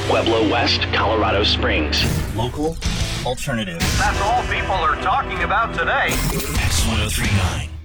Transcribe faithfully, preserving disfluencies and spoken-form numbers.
Pueblo West, Colorado Springs. Local alternative. That's all people are talking about today. X one oh three point nine.